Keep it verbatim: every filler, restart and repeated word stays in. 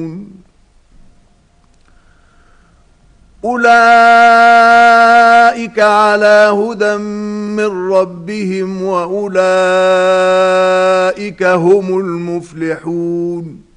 أولئك على هدى من ربهم وأولئك هم المفلحون.